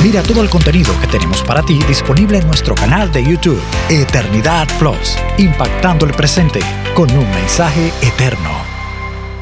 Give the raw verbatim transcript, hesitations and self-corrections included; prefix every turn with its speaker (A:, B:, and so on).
A: Mira todo el contenido que tenemos para ti disponible en nuestro canal de YouTube, Eternidad Plus, impactando el presente con un mensaje eterno.